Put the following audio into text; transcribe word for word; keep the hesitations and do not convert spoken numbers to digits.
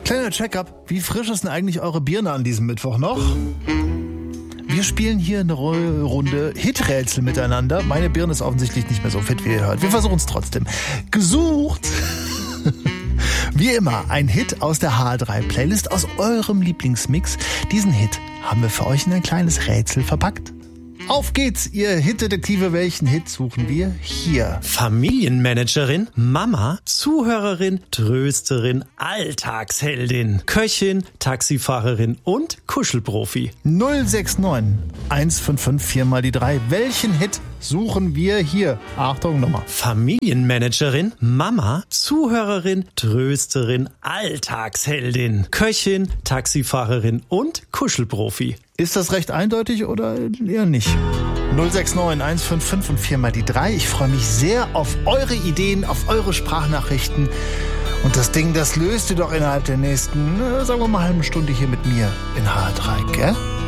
Kleiner Check-up, wie frisch ist denn eigentlich eure Birne an diesem Mittwoch noch? Wir spielen hier eine Runde Hiträtsel miteinander. Meine Birne ist offensichtlich nicht mehr so fit, wie ihr hört. Wir versuchen es trotzdem. Gesucht! Wie immer, ein Hit aus der H drei Playlist, aus eurem Lieblingsmix. Diesen Hit haben wir für euch in ein kleines Rätsel verpackt. Auf geht's, ihr Hitdetektive. Welchen Hit suchen wir hier? Familienmanagerin, Mama, Zuhörerin, Trösterin, Alltagsheldin, Köchin, Taxifahrerin und Kuschelprofi. null sechs neun eins fünf fünf vier mal die drei. Welchen Hit suchen wir hier? Achtung, Nummer. Familienmanagerin, Mama, Zuhörerin, Trösterin, Alltagsheldin, Köchin, Taxifahrerin und Kuschelprofi. Ist das recht eindeutig oder eher nicht? null sechs neun eins fünf fünf und vier mal die drei. Ich freue mich sehr auf eure Ideen, auf eure Sprachnachrichten. Und das Ding, das löst ihr doch innerhalb der nächsten, sagen wir mal, halben Stunde hier mit mir in H drei, gell?